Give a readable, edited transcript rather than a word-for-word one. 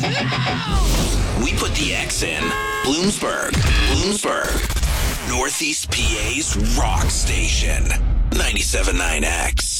We put the X in. Bloomsburg. Northeast PA's rock station. 97.9 X.